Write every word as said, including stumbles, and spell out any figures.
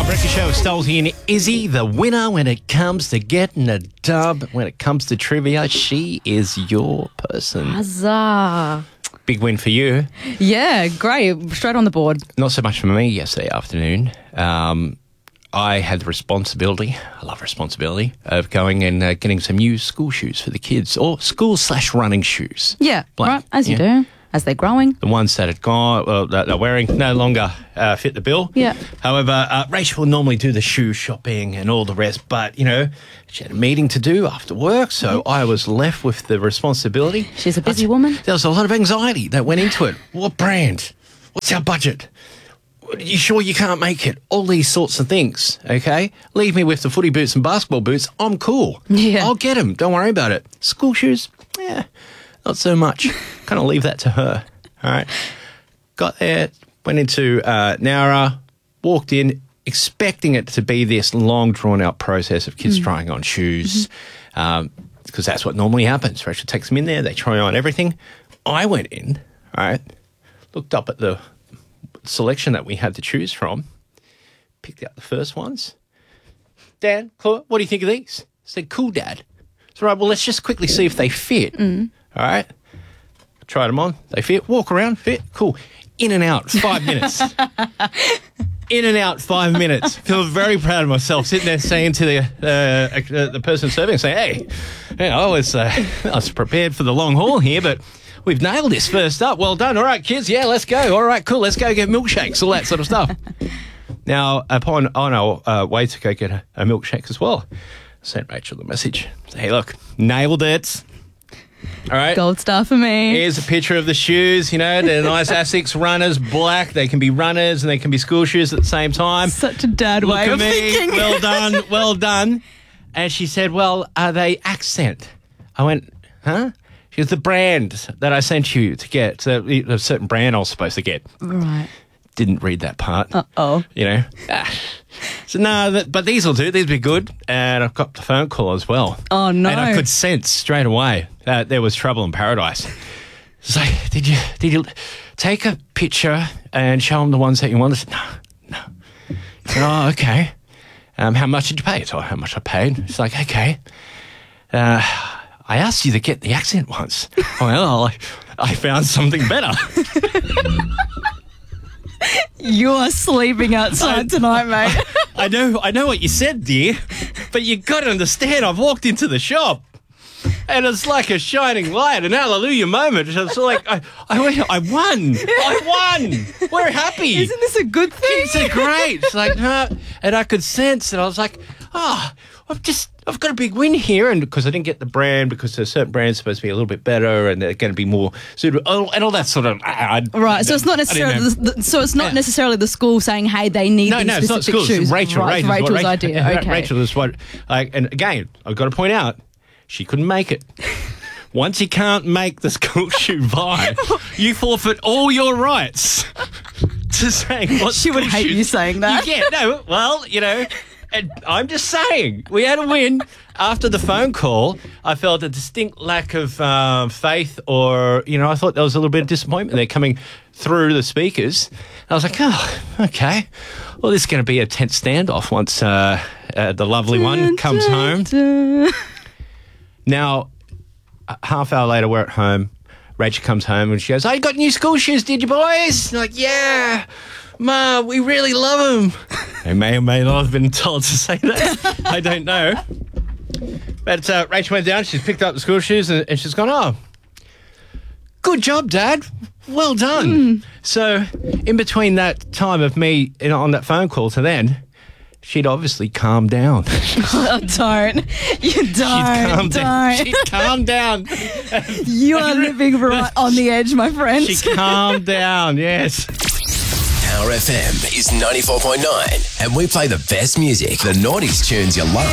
Rob Brecker Show, Stolty and Izzy, the winner when it comes to getting a dub. When it comes to trivia, she is your person. Huzzah. Big win for you. Yeah, great. Straight on the board. Not so much for me yesterday afternoon. Um, I had the responsibility, I love responsibility, of going and uh, getting some new school shoes for the kids, or school slash running shoes. Yeah, Like, right, as you yeah. do, as they're growing. The ones that had gone, well, that they're wearing no longer uh, fit the bill. Yeah. However, uh, Rachel will normally do the shoe shopping and all the rest, but, you know, she had a meeting to do after work, so I was left with the responsibility. She's a busy woman. There was a lot of anxiety that went into it. What brand? What's our budget? Are you sure you can't make it? All these sorts of things, okay? Leave me with the footy boots and basketball boots. I'm cool. Yeah. I'll get them. Don't worry about it. School shoes? Yeah, not so much. Kind of leave that to her, all right? Got there, went into uh, Nowra, walked in, expecting it to be this long, drawn-out process of kids mm. trying on shoes, because um, that's what normally happens. Rachel takes them in there, they try on everything. I went in, all right, looked up at the selection that we had to choose from, picked out the first ones. Dad, Claude, what do you think of these? I said, cool, Dad. So, right, well, let's just quickly see if they fit. Mm. All right. I tried them on. They fit. Walk around. Fit. Cool. In and out. Five minutes. In and out. Five minutes. Feel very proud of myself sitting there saying to the uh, uh, the person serving, saying, hey, you know, I was, uh, I was prepared for the long haul here, but we've nailed this first up. Well done. All right, kids. Yeah, let's go. All right, cool. Let's go get milkshakes, all that sort of stuff. Now, upon on our uh, way to go get a, a milkshake as well, I sent Rachel the message. Say, hey, look, nailed it. All right. Gold star for me. Here's a picture of the shoes. You know, they're nice Asics runners, black. They can be runners and they can be school shoes at the same time. Such a dad Look way at of me. thinking. Well done. Well done. And she said, well, are they Accent? I went, huh? She goes, the brand that I sent you to get, so a certain brand I was supposed to get. Right. Didn't read that part. Uh-oh. You know? Ah. So, no, that, but these will do. These will be good. And I've got the phone call as well. Oh, no. And I could sense straight away that there was trouble in paradise. It's like, did you, did you take a picture and show them the ones that you wanted? No, no. Said, oh, okay. Um, how much did you pay? So, how much I paid? It's like, okay. Uh, I asked you to get the Accent ones. Oh, well, I, I found something better. You are sleeping outside I, tonight, mate. I know, I know what you said, dear, but you got to understand. I've walked into the shop, and it's like a shining light, an hallelujah moment. It's like I, I, I won, I won. We're happy. Isn't this a good thing? It's a great. It's like, no, and I could sense, and I was like, ah, oh, I've just. I've got a big win here, and because I didn't get the brand, because a certain brand's supposed to be a little bit better, and they're going to be more suitable, and all that sort of. I, I, right, so it's not necessarily the, the, so it's not yeah. necessarily the school saying, "Hey, they need no, these no, specific it's not school. shoes." It's Rachel, right, Rachel's, Rachel's Rachel, idea. Okay, Rachel is what. Like, and again, I've got to point out, she couldn't make it. Once you can't make the school shoe vibe, you forfeit all your rights to saying what. She would hate shoes you saying that. Yeah, no. Well, you know. And I'm just saying, we had a win. After the phone call, I felt a distinct lack of um, faith, or, you know, I thought there was a little bit of disappointment there coming through the speakers. I was like, oh, okay. Well, this is going to be a tense standoff once uh, uh, the lovely one comes home. Now, a half hour later, we're at home. Rachel comes home and she goes, oh, you got new school shoes, did you, boys? And I'm like, yeah. Ma, we really love them. They may or may not have been told to say that. I don't know. But uh, Rachel went down, she's picked up the school shoes, and, and she's gone, oh, good job, Dad. Well done. Mm. So in between that time of me you know, on that phone call to then, she'd obviously calmed down. Oh, don't. You don't. She'd calmed don't. down. She'd calmed down. You are living right on the edge, my friend. She calmed down, yes. Power F M is ninety-four point nine, and we play the best music, the noughties tunes you love.